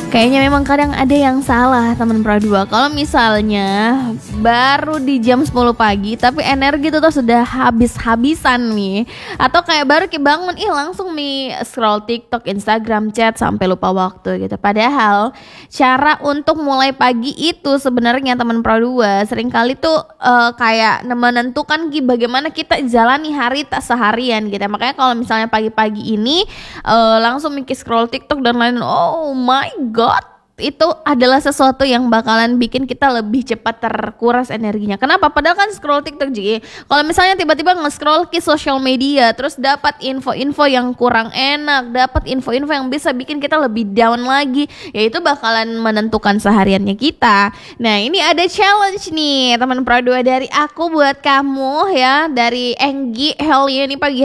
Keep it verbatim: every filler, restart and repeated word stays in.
Kayaknya memang kadang ada yang salah teman Pro dua. Kalau misalnya baru di jam sepuluh pagi tapi energi itu tuh sudah habis-habisan nih, atau kayak baru kebangun ih langsung nih scroll TikTok, Instagram, chat sampai lupa waktu gitu. Padahal cara untuk mulai pagi itu sebenarnya teman Pro dua seringkali tuh uh, kayak menentukan Ki, bagaimana kita jalani hari tak seharian gitu. Makanya kalau misalnya pagi-pagi ini uh, langsung mikir scroll TikTok dan lain, oh my god, itu adalah sesuatu yang bakalan bikin kita lebih cepat terkuras energinya. Kenapa? Padahal kan scroll TikTok jadi kalau misalnya tiba-tiba nge-scroll ke sosial media terus dapat info-info yang kurang enak, dapat info-info yang bisa bikin kita lebih down lagi, ya itu bakalan menentukan sehariannya kita. Nah, ini ada challenge nih teman Pro dua dari aku buat kamu ya, dari Enggi Helia nih pagi